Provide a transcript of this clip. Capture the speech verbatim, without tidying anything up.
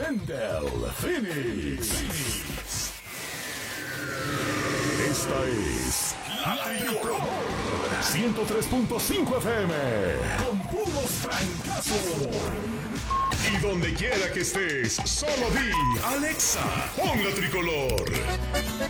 Wendell Phoenix. Esta es La Tricolor ciento tres punto cinco F M con puros francazos. Y donde quiera que estés, solo di Alexa, pon La Tricolor.